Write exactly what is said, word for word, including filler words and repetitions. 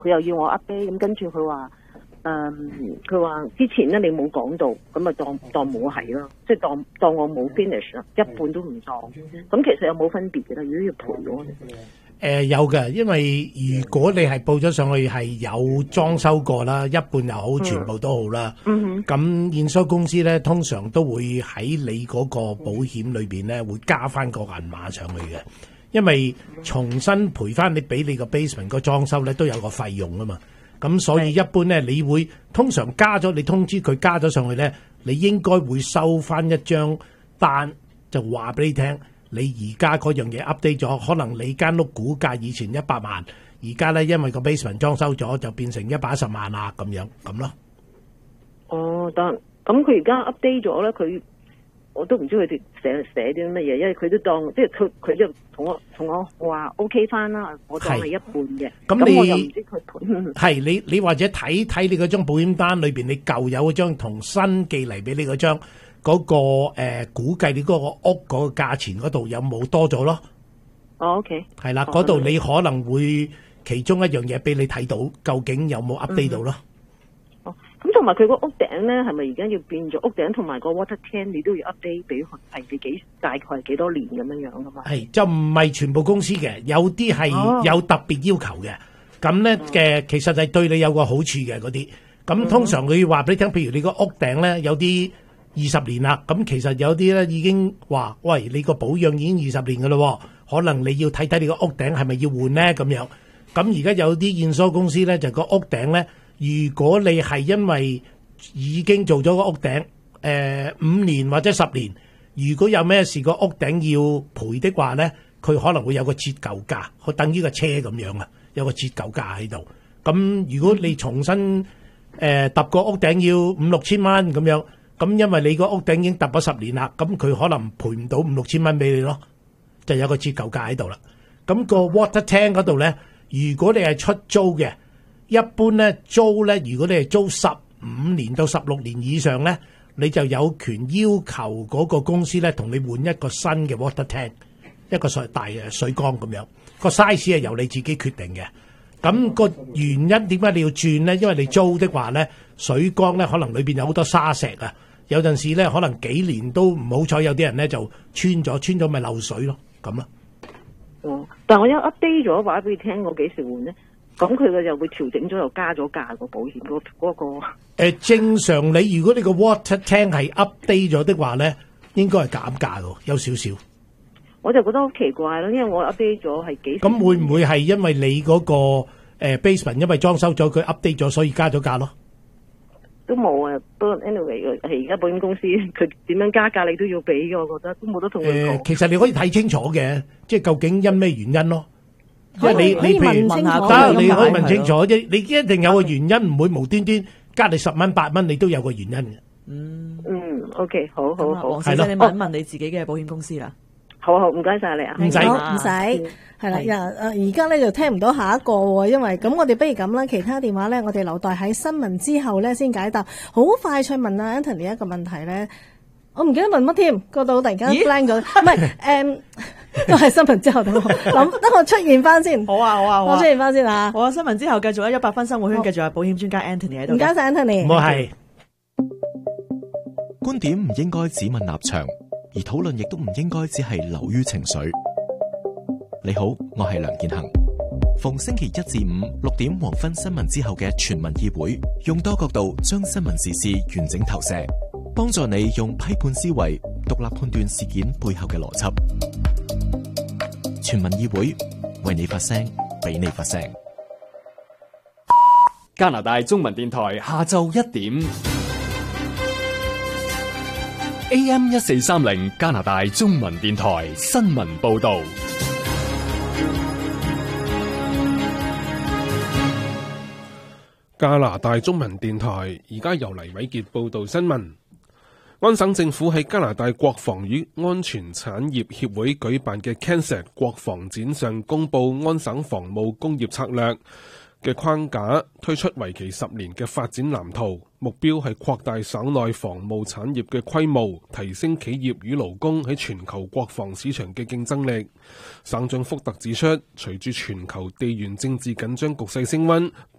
佢又要我 update， 咁跟住佢話。誒，佢話、um, 之前咧你冇講到，咁啊當當冇係咯，即係當當我冇 finish 啦，一半都唔當。咁其實有冇分別嘅咧？如果要賠咗，誒、 呃、有嘅，因為如果你係報咗上去係有裝修過啦，一半又好，全部都好啦。嗯哼。咁驗收公司咧，通常都會喺你嗰個保險裏邊咧，會加翻個銀碼上去嘅，因為重新賠翻你俾你個 basement 個裝修咧，都有個費用啊嘛。咁所以一般咧，你會通常加咗，你通知佢加咗上去咧，你應該會收翻一張單，就話俾你聽，你而家嗰樣嘢 update 咗，可能你間屋估價以前一百萬，而家咧因為個 basement 裝修咗，就變成一百一十萬啦，咁樣咁咯。 哦，但咁佢而家 update 咗咧，佢我都唔知佢哋寫寫啲乜嘢，因為佢都當即係佢佢就同我同我話 OK 翻啦，我當係一半嘅。咁你我又唔知佢賠。係你你或者睇睇你嗰張保險單裏邊，你舊有嗰張同新寄嚟俾你嗰張嗰個誒、呃、估計你嗰個屋嗰個價錢嗰度有冇多咗咯？ 哦 OK。係啦，嗰度你可能會其中一樣嘢俾你睇到，究竟有冇 update 到咯？嗯咁同埋佢個屋頂咧，係咪而家要變咗屋頂同埋個 water tank，你都要 update 俾佢係你幾大概係幾多年咁樣樣噶嘛？係就唔係全部公司嘅，有啲係有特別要求嘅。咁咧嘅其實係對你有個好處嘅嗰啲。咁通常佢話俾你聽，譬如你個屋頂咧有啲二十年啦，咁其實有啲咧已經話，喂，你個保養已經二十年噶咯，可能你要睇睇你個屋頂係咪要換咧咁樣。咁而家有啲驗收公司咧，就個屋頂咧。如果你係因為已經做咗個屋頂，誒、呃、五年或者十年，如果有咩事個屋頂要賠的話咧，佢可能會有個折舊價，佢等於個車咁樣啊，有個折舊價喺度。咁如果你重新誒揼個屋頂要五六千蚊咁樣，咁因為你個屋頂已經揼咗十年啦，咁佢可能賠唔到五六千蚊俾你咯，就有個折舊價喺度啦。咁個 water tank 嗰度咧，如果你係出租嘅。一般咧租咧，如果你係租十五年到十六年以上咧，你就有權要求嗰個公司咧同你換一個新嘅 water tank， 一個水大嘅水缸咁樣。個 size 係由你自己決定嘅。咁個原因點解你要轉咧？因為你租的話咧，水缸咧可能裏邊有好多沙石啊，有陣時咧可能幾年都唔好彩，有啲人咧就穿咗，穿咗咪漏水咯，咁咯。 哦，但係我有 update 咗話俾你聽，我幾時換咧？咁佢嘅又會調整咗，又加咗價個保險嗰嗰個。誒、 呃，正常你如果你個 water tank 係 update 咗的話咧，應該係減價嘅，有少少。 我就覺得好奇怪咯，因為我 update 咗係幾。 咁會唔會係因為你嗰、那個誒、呃、basement 因為裝修咗佢 update 咗，所以加咗價咯？ 都冇啊，不過 anyway 係而家保險公司佢點樣加價，你都要俾嘅，我覺得都冇得同佢講。誒， 其實你可以睇清楚嘅，即係究竟因咩原因咯。因為你你譬如問下得，你可以問清楚啫。你一定有個原因，唔會無端端加你十蚊八蚊，你都有個原因嘅。 嗯嗯 ，OK， 好好好， 黃小姐，你問一問你自己嘅保險公司啦。 好好，唔該晒你啊， 唔使唔使，係啦，誒而家咧就聽唔到下一個喎，因為咁我哋不如咁啦，其他電話咧我哋留待喺新聞之後咧先解答。好快脆問啊 Anthony 一個問題咧，我唔記得問乜添，嗰度突然間 blank 咗，唔係誒。都係新聞之後等我諗，等我出現翻先。 好啊，好啊，好啊， 我出現翻先啊。 好啊，新聞之後繼續喺一百分生活圈，繼續係保險專家 Anthony 喺度。 唔該晒 Anthony。 我係觀點唔應該只問立場，而討論亦都唔應該只係流於情緒。你好，我係梁建恒。逢星期一至五六點黃昏新聞之後嘅全民議會，用多角度將新聞時事完整投射，幫助你用批判思維獨立判斷事件背後嘅邏輯。全民議會為你發聲，俾你發聲。 加拿大中文電台下晝一點 A M 一四三零加拿大中文電台新聞報道。 加拿大中文電台而家由黎偉傑報道新聞。安省政府喺加拿大國防與安全產業協會舉辦嘅 Canset 國防展上公布安省防務工業策略。 嘅框架，推出為期十年嘅發展藍圖，目標係擴大省內防務產業嘅規模，提升企業與勞工喺全球國防市場嘅競爭力。省長福特指出，隨住全球地緣政治緊張局勢升溫，